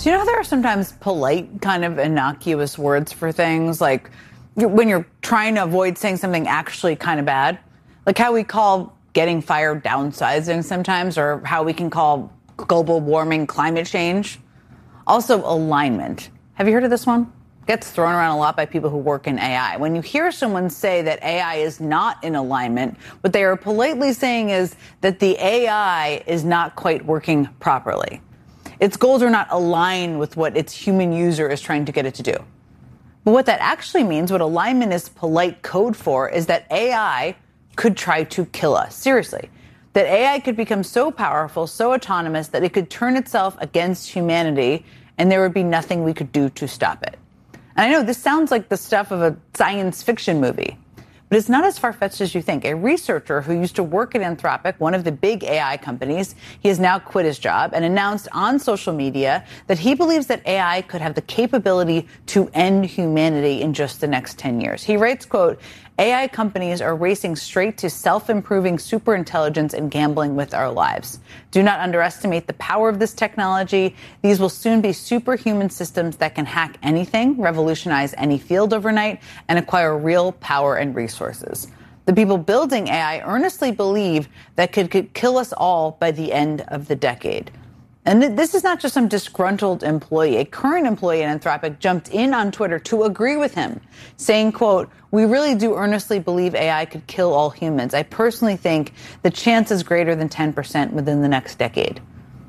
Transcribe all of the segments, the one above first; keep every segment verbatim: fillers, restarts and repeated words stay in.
So you know how there are sometimes polite, kind of innocuous words for things, like when you're trying to avoid saying something actually kind of bad? Like how we call getting fired downsizing sometimes, or how we can call global warming climate change. Also, alignment. Have you heard of this one? Gets thrown around a lot by people who work in A I. When you hear someone say that A I is not in alignment, what they are politely saying is that the A I is not quite working properly. Its goals are not aligned with what its human user is trying to get it to do. But what that actually means, what alignment is polite code for, is that A I could try to kill us. Seriously. That A I could become so powerful, so autonomous, that it could turn itself against humanity, and there would be nothing we could do to stop it. And I know this sounds like the stuff of a science fiction movie, but it's not as far-fetched as you think. A researcher who used to work at Anthropic, one of the big A I companies, he has now quit his job and announced on social media that he believes that A I could have the capability to end humanity in just the next ten years. He writes, quote, A I companies are racing straight to self-improving superintelligence and gambling with our lives. Do not underestimate the power of this technology. These will soon be superhuman systems that can hack anything, revolutionize any field overnight, and acquire real power and resources. The people building A I earnestly believe that could, could kill us all by the end of the decade. And th- this is not just some disgruntled employee. A current employee at Anthropic jumped in on Twitter to agree with him, saying, quote, we really do earnestly believe A I could kill all humans. I personally think the chance is greater than ten percent within the next decade.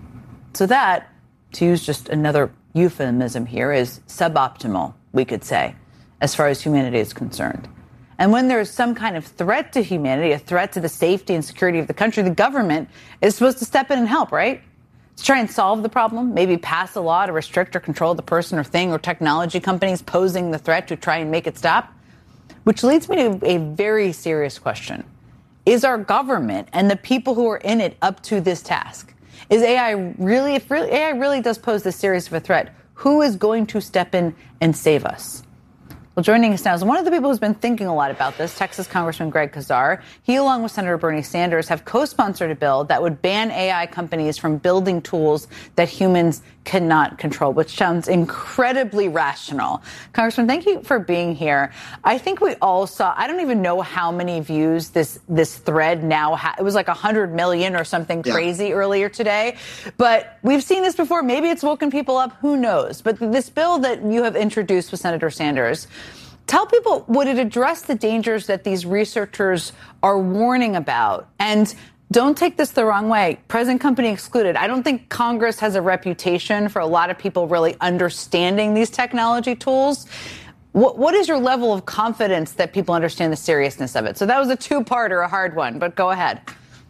So that, to use just another euphemism here, is suboptimal, we could say, as far as humanity is concerned. And when there is some kind of threat to humanity, a threat to the safety and security of the country, the government is supposed to step in and help, right? To try and solve the problem, maybe pass a law to restrict or control the person or thing or technology companies posing the threat to try and make it stop. Which leads me to a very serious question. Is our government and the people who are in it up to this task? Is A I really, if really, A I really does pose this serious of a threat, who is going to step in and save us? Well, joining us now is one of the people who's been thinking a lot about this, Texas Congressman Greg Casar. He, along with Senator Bernie Sanders, have co-sponsored a bill that would ban A I companies from building tools that humans cannot control, which sounds incredibly rational. Congressman, thank you for being here. I think we all saw, I don't even know how many views this this thread now has. It was like one hundred million or something yeah. crazy earlier today. But we've seen this before. Maybe it's woken people up. Who knows? But this bill that you have introduced with Senator Sanders, tell people, would it address the dangers that these researchers are warning about? And don't take this the wrong way. Present company excluded. I don't think Congress has a reputation for a lot of people really understanding these technology tools. What, what is your level of confidence that people understand the seriousness of it? So that was a two-parter, a hard one, but go ahead.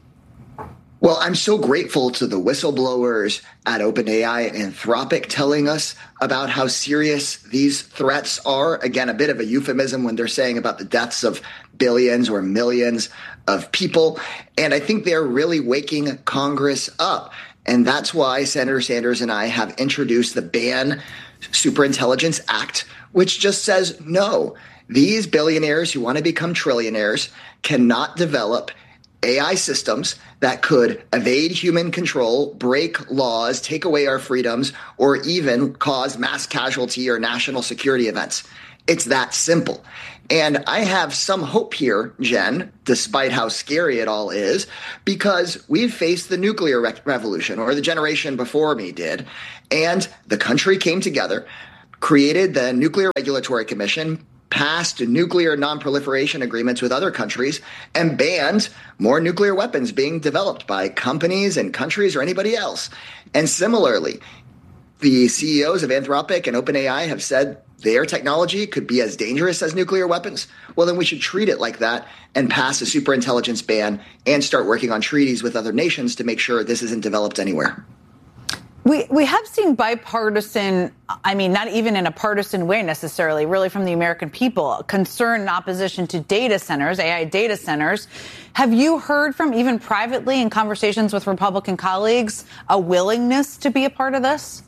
Well, I'm so grateful to the whistleblowers at OpenAI and Anthropic telling us about how serious these threats are. Again, a bit of a euphemism when they're saying about the deaths of billions or millions of people. And I think they're really waking Congress up. And that's why Senator Sanders and I have introduced the Ban Superintelligence Act, which just says no. These billionaires who want to become trillionaires cannot develop A I systems that could evade human control, break laws, take away our freedoms, or even cause mass casualty or national security events. It's that simple. And I have some hope here, Jen, despite how scary it all is, because we've faced the nuclear re- revolution, or the generation before me did, and the country came together, created the Nuclear Regulatory Commission, passed nuclear non-proliferation agreements with other countries, and banned more nuclear weapons being developed by companies and countries or anybody else. And similarly, the C E Os of Anthropic and OpenAI have said their technology could be as dangerous as nuclear weapons. Well, then we should treat it like that and pass a superintelligence ban and start working on treaties with other nations to make sure this isn't developed anywhere. We we have seen bipartisan, I mean, not even in a partisan way necessarily, really from the American people, concern and opposition to data centers, A I data centers. Have you heard from, even privately in conversations with Republican colleagues, a willingness to be a part of this?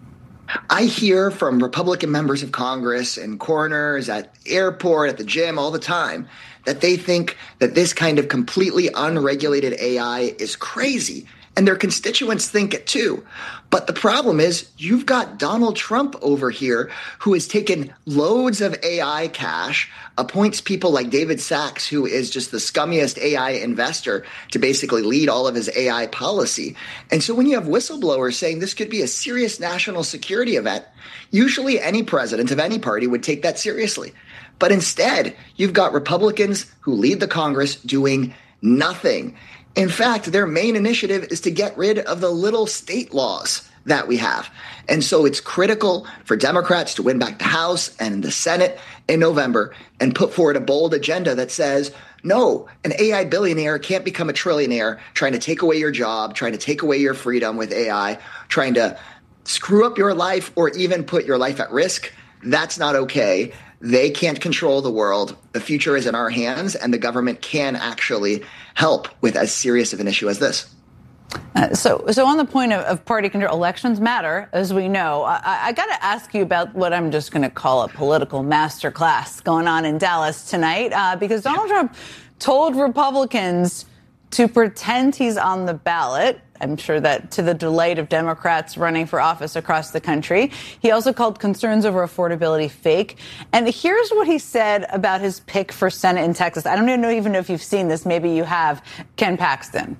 I hear from Republican members of Congress and coroners at the airport, at the gym all the time that they think that this kind of completely unregulated A I is crazy. and their constituents think it too. But the problem is you've got Donald Trump over here who has taken loads of A I cash, appoints people like David Sachs, who is just the scummiest A I investor, to basically lead all of his A I policy. And so when you have whistleblowers saying this could be a serious national security event, usually any president of any party would take that seriously. But instead, you've got Republicans who lead the Congress doing nothing. In fact, their main initiative is to get rid of the little state laws that we have. And so it's critical for Democrats to win back the House and the Senate in November and put forward a bold agenda that says, no, an A I billionaire can't become a trillionaire trying to take away your job, trying to take away your freedom with A I, trying to screw up your life or even put your life at risk. That's not okay. They can't control the world. The future is in our hands, and the government can actually help with as serious of an issue as this. Uh, so, so on the point of, of party control, elections matter, as we know. I, I got to ask you about what I'm just going to call a political masterclass going on in Dallas tonight, uh, because Donald Trump told Republicans to pretend he's on the ballot. I'm sure that to the delight of Democrats running for office across the country. He also called concerns over affordability fake. And here's what he said about his pick for Senate in Texas. I don't even know, even know if you've seen this. Maybe you have. Ken Paxton.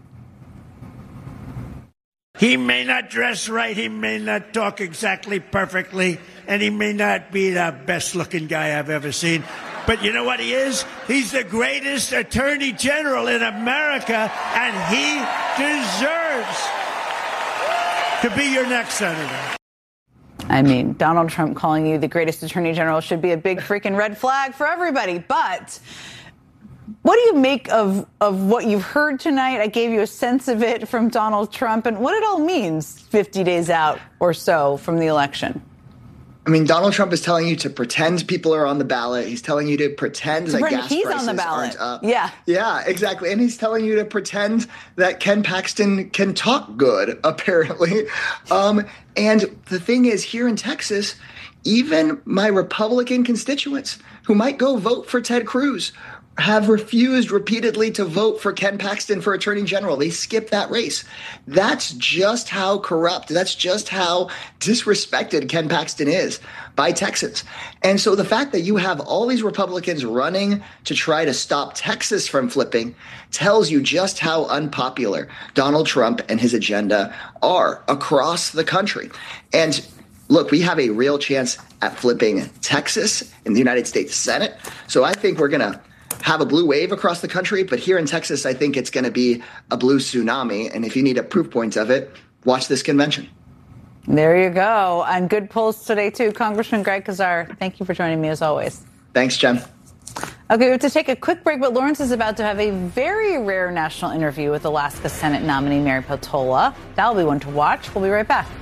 He may not dress right. He may not talk exactly perfectly. And he may not be the best looking guy I've ever seen. But you know what he is? He's the greatest attorney general in America, and he deserves to be your next senator. I mean, Donald Trump calling you the greatest attorney general should be a big freaking red flag for everybody. But what do you make of, of what you've heard tonight? I gave you a sense of it from Donald Trump and what it all means fifty days out or so from the election. I mean, Donald Trump is telling you to pretend people are on the ballot. He's telling you to pretend that gas he's prices on the ballot. aren't up. Yeah. Yeah, exactly. And he's telling you to pretend that Ken Paxton can talk good, apparently. Um, and the thing is, here in Texas, even my Republican constituents who might go vote for Ted Cruz have refused repeatedly to vote for Ken Paxton for Attorney General. They skipped that race. That's just how corrupt, that's just how disrespected Ken Paxton is by Texans. And so the fact that you have all these Republicans running to try to stop Texas from flipping tells you just how unpopular Donald Trump and his agenda are across the country. And look, we have a real chance at flipping Texas in the United States Senate. So I think we're going to have a blue wave across the country. But here in Texas, I think it's going to be a blue tsunami. And if you need a proof point of it, watch this convention. There you go. And good polls today, too. Congressman Greg Casar, thank you for joining me as always. Thanks, Jen. Okay, we have to take a quick break, but Lawrence is about to have a very rare national interview with Alaska Senate nominee Mary Peltola. That'll be one to watch. We'll be right back.